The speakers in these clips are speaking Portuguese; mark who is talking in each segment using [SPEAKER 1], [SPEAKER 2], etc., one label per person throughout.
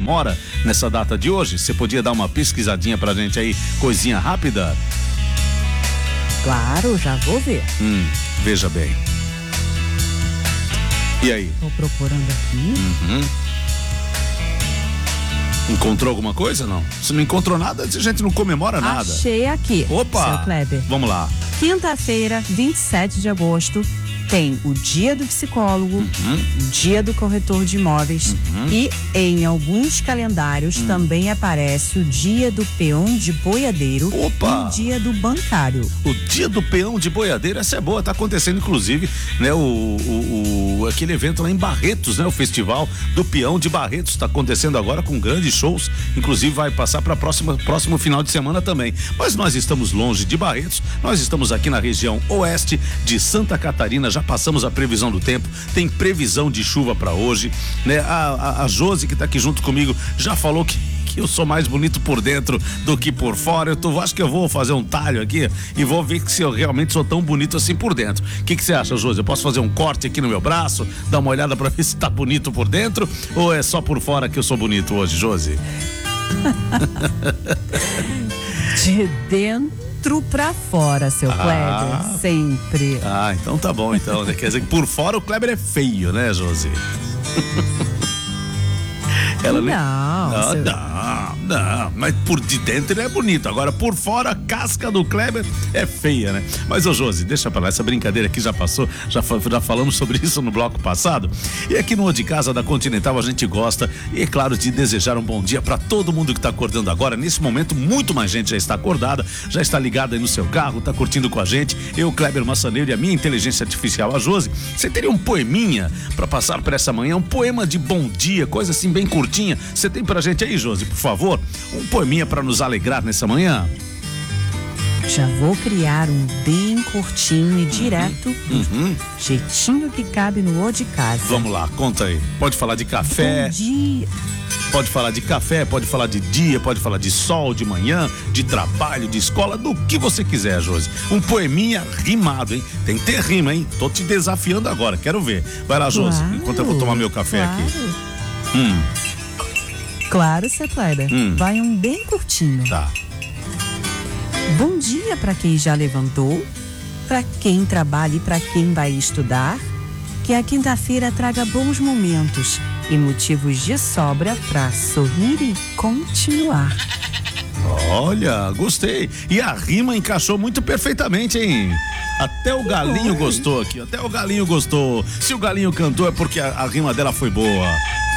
[SPEAKER 1] comemora nessa data de hoje? Você podia dar uma pesquisadinha pra gente aí, coisinha rápida?
[SPEAKER 2] Claro, já vou ver.
[SPEAKER 1] Veja bem. E aí?
[SPEAKER 2] Tô procurando aqui.
[SPEAKER 1] Encontrou alguma coisa, não? Se não encontrou nada, a gente não comemora nada.
[SPEAKER 2] Achei aqui.
[SPEAKER 1] Opa!
[SPEAKER 2] Seu Kleber.
[SPEAKER 1] Vamos lá.
[SPEAKER 2] Quinta-feira, 27 de agosto, tem o Dia do Psicólogo, o Dia do Corretor de Imóveis e em alguns calendários também aparece o Dia do Peão de Boiadeiro e o Dia do Bancário.
[SPEAKER 1] O Dia do Peão de Boiadeiro, essa é boa, tá acontecendo inclusive, né, aquele evento lá em Barretos, né, o Festival do Peão de Barretos, tá acontecendo agora com grandes shows, inclusive vai passar para próximo final de semana também. Mas nós estamos longe de Barretos, nós estamos aqui na região oeste de Santa Catarina. Já passamos a previsão do tempo, tem previsão de chuva para hoje, né? A Josi, que tá aqui junto comigo, já falou que eu sou mais bonito por dentro do que por fora. Acho que eu vou fazer um talho aqui e vou ver se eu realmente sou tão bonito assim por dentro. O que você acha, Josi? Eu posso fazer um corte aqui no meu braço, dar uma olhada para ver se tá bonito por dentro, ou é só por fora que eu sou bonito hoje, Josi?
[SPEAKER 2] De dentro pra fora, seu Kleber, sempre.
[SPEAKER 1] Então tá bom, então. Quer dizer que por fora o Kleber é feio, né, Josi? Não, mas por de dentro ele é bonito. Agora por fora a casca do Kleber é feia, né? Mas ô Josi, deixa pra lá, essa brincadeira aqui já passou, já falamos sobre isso no bloco passado. E aqui no O de Casa da Continental a gente gosta, e é claro, de desejar um bom dia pra todo mundo que tá acordando agora. Nesse momento muito mais gente já está acordada, já está ligada aí no seu carro, tá curtindo com a gente. Eu, Kleber Massaneiro, e a minha inteligência artificial, a Josi. Você teria um poeminha pra passar pra essa manhã, um poema de bom dia, coisa assim bem curtinha. Você tem pra gente aí, Josi, por favor? Um poeminha pra nos alegrar nessa manhã?
[SPEAKER 2] Já vou criar um bem curtinho e direto, jeitinho que cabe no O de Casa.
[SPEAKER 1] Vamos lá, conta aí. Pode falar de café.
[SPEAKER 2] Bom dia.
[SPEAKER 1] Pode falar de café, pode falar de dia, pode falar de sol, de manhã, de trabalho, de escola, do que você quiser, Josi. Um poeminha rimado, hein? Tem que ter rima, hein? Tô te desafiando agora, quero ver. Vai lá, Josi, enquanto eu vou tomar meu café aqui.
[SPEAKER 2] Claro, seu Kleber. Vai um bem curtinho.
[SPEAKER 1] Tá.
[SPEAKER 2] Bom dia para quem já levantou, para quem trabalha e para quem vai estudar. Que a quinta-feira traga bons momentos e motivos de sobra para sorrir e continuar.
[SPEAKER 1] Olha, gostei. E a rima encaixou muito perfeitamente, hein? Até o galinho gostou aqui, até o galinho gostou. Se o galinho cantou é porque a rima dela foi boa.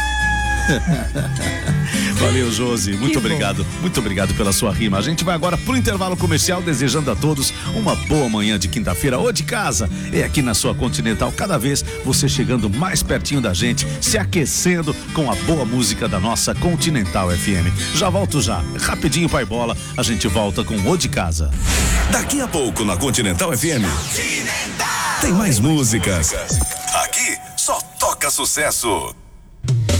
[SPEAKER 1] Valeu, Josi, muito obrigado pela sua rima. A gente vai agora pro intervalo comercial, desejando a todos uma boa manhã de quinta-feira. O de Casa é aqui na sua Continental, cada vez você chegando mais pertinho da gente, se aquecendo com a boa música da nossa Continental FM. Já volto rapidinho, pai bola, a gente volta com O de Casa.
[SPEAKER 3] Daqui a pouco na Continental FM tem mais músicas. Aqui só toca sucesso.